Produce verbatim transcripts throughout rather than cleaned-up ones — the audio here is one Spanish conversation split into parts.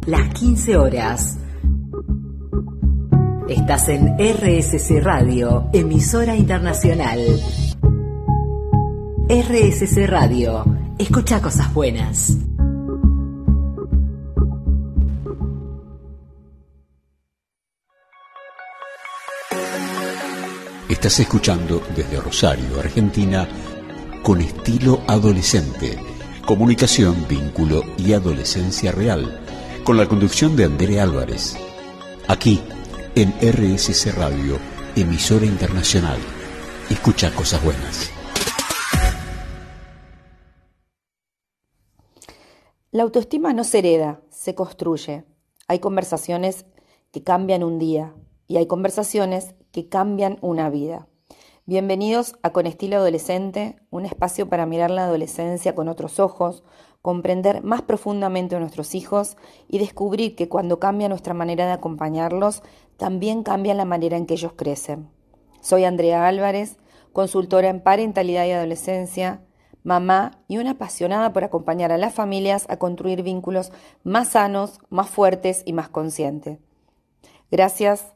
las quince horas. Estás en R S C Radio, emisora internacional. R S C Radio, escucha cosas buenas. Estás escuchando desde Rosario, Argentina, Con Estilo Adolescente, comunicación, vínculo y adolescencia real, con la conducción de Andrea Álvarez. Aquí, en R S C Radio, emisora internacional. Escucha cosas buenas. La autoestima no se hereda, se construye. Hay conversaciones que cambian un día y hay conversaciones que cambian una vida. Bienvenidos a Con Estilo Adolescente, un espacio para mirar la adolescencia con otros ojos, comprender más profundamente a nuestros hijos y descubrir que cuando cambia nuestra manera de acompañarlos, también cambia la manera en que ellos crecen. Soy Andrea Álvarez, consultora en parentalidad y adolescencia, mamá y una apasionada por acompañar a las familias a construir vínculos más sanos, más fuertes y más conscientes. Gracias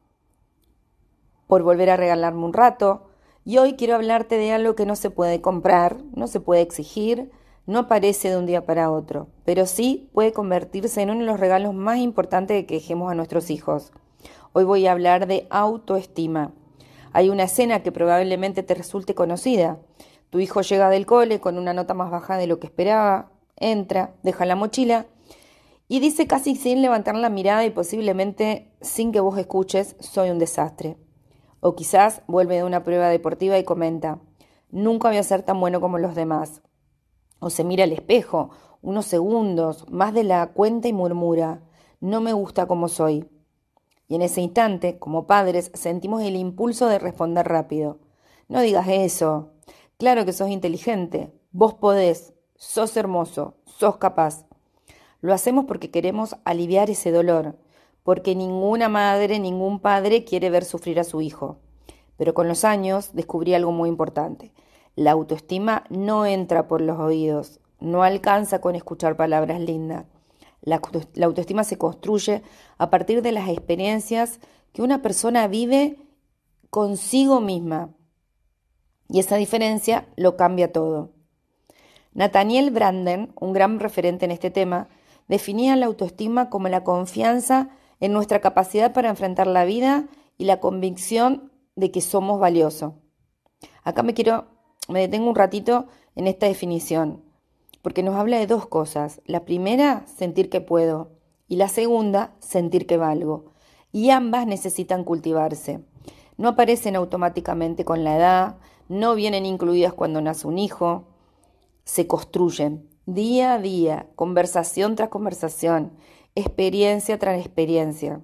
por volver a regalarme un rato, y hoy quiero hablarte de algo que no se puede comprar, no se puede exigir, no aparece de un día para otro, pero sí puede convertirse en uno de los regalos más importantes que dejemos a nuestros hijos. Hoy voy a hablar de autoestima. Hay una escena que probablemente te resulte conocida. Tu hijo llega del cole con una nota más baja de lo que esperaba, entra, deja la mochila y dice casi sin levantar la mirada y posiblemente sin que vos escuches: soy un desastre. O quizás vuelve de una prueba deportiva y comenta: nunca voy a ser tan bueno como los demás. O se mira al espejo unos segundos, más de la cuenta, y murmura: no me gusta como soy. Y en ese instante, como padres, sentimos el impulso de responder rápido: no digas eso, claro que sos inteligente, vos podés, sos hermoso, sos capaz. Lo hacemos porque queremos aliviar ese dolor, porque ninguna madre, ningún padre quiere ver sufrir a su hijo. Pero con los años descubrí algo muy importante. La autoestima no entra por los oídos, no alcanza con escuchar palabras lindas. La, la autoestima se construye a partir de las experiencias que una persona vive consigo misma. Y esa diferencia lo cambia todo. Nathaniel Branden, un gran referente en este tema, definía la autoestima como la confianza en nuestra capacidad para enfrentar la vida y la convicción de que somos valiosos. Acá me quiero, me detengo un ratito en esta definición, porque nos habla de dos cosas. La primera, sentir que puedo, y la segunda, sentir que valgo. Y ambas necesitan cultivarse. No aparecen automáticamente con la edad, no vienen incluidas cuando nace un hijo, se construyen día a día, conversación tras conversación, experiencia tras experiencia.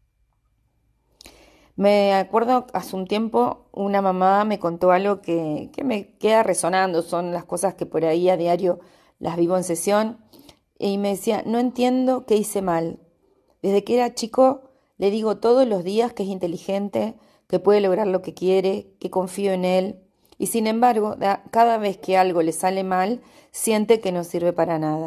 Me acuerdo hace un tiempo una mamá me contó algo que, que me queda resonando, son las cosas que por ahí a diario las vivo en sesión, y me decía: no entiendo qué hice mal. Desde que era chico le digo todos los días que es inteligente, que puede lograr lo que quiere, que confío en él, y sin embargo, cada vez que algo le sale mal, siente que no sirve para nada.